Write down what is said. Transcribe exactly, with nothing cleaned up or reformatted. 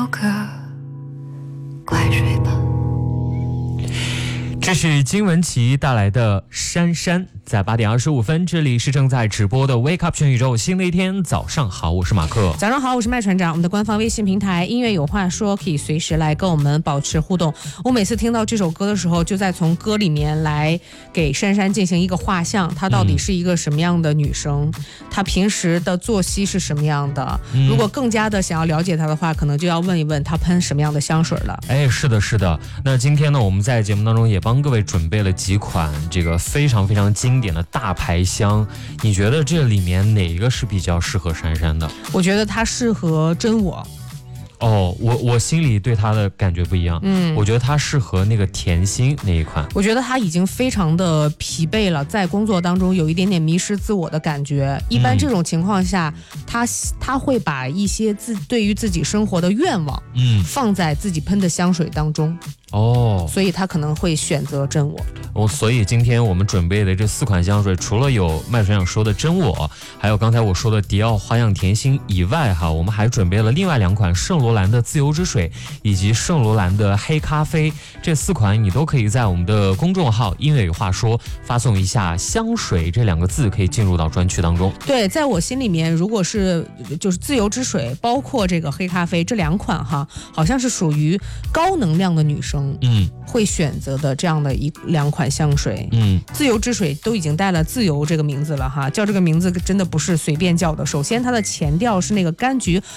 个快睡吧。 这是金文岐带来的珊珊，在八点二十五分，这里是正在直播的 Wake Up 全宇宙，新的一天，早上好，我是马克。 早上好，我是麦船长。我们的官方微信平台音乐有话说，可以随时来跟我们保持互动。我每次听到这首歌的时候，就在从歌里面来给珊珊进行一个画像，她到底是一个什么样的女生，嗯、她平时的作息是什么样的、嗯、如果更加的想要了解她的话，可能就要问一问她喷什么样的香水了。 哎，是的是的。那今天呢，我们在节目当中也帮各位准备了几款这个非常非常经典的大牌香，你觉得这里面哪一个是比较适合珊珊的？ 我觉得它适合真我。 哦，我我心里对它的感觉不一样，嗯，我觉得它适合那个甜心那一款。 我觉得他已经非常的疲惫了，在工作当中有一点点迷失自我的感觉。一般这种情况下，嗯、他他会把一些自对于自己生活的愿望，嗯，放在自己喷的香水当中。哦，所以他可能会选择真我。 哦，所以今天我们准备的这四款香水，除了有麦船长说的真我，还有刚才我说的迪奥花样甜心以外，哈，我们还准备了另外两款圣罗兰的自由之水以及圣罗兰的黑咖啡。这四款你都可以在我们的公众号音乐有话说发送一下香水这两个字，可以进入到专区当中。 对，在我心里面，如果是就是自由之水包括这个黑咖啡这两款哈，好像是属于高能量的女生嗯会选择的这样的一两款香水。嗯，自由之水都已经带了自由这个名字了哈，叫这个名字真的不是随便叫的。首先它的前调是那个柑橘